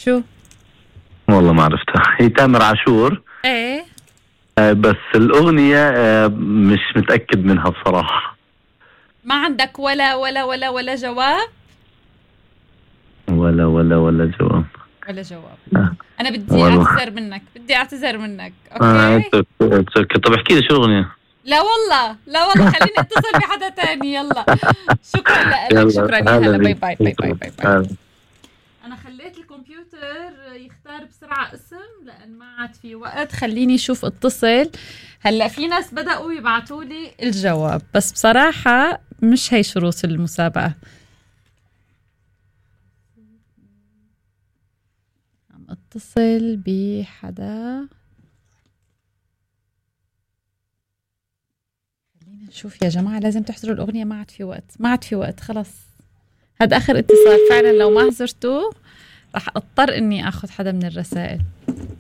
شو؟ والله ما عرفتها. هي تامر عاشور. ايه بس الأغنية مش متأكد منها بصراحة. ما عندك ولا جواب؟ ولا جواب. ولا جواب. آه. انا بدي والله. اعتذر منك اوكي. طب احكي لي شو الأغنية. لا والله خليني اتصل بحدا تاني. يلا شكرا لك. يلا، شكرا يا هلا هلا. باي بيك. باي باي باي باي, باي. هلا. انا خليت الكمبيوتر يختار بسرعة اسم لان ما عاد في وقت. خليني اشوف اتصل. هلا في ناس بدأوا يبعتوا لي الجواب بس بصراحة مش هي شروط المسابقة. عم اتصل بحدا. خلينا نشوف يا جماعة. لازم تحضروا الأغنية. ما عاد في وقت خلاص. هذا آخر اتصال فعلا. لو ما حضرتوه راح اضطر اني اخذ حدا من الرسائل.